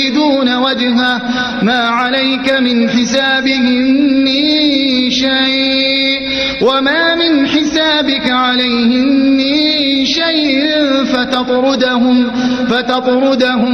يريدون وجهه ما عليك من حسابهم من شيء وما من حسابك عليهم من شيء فتطردهم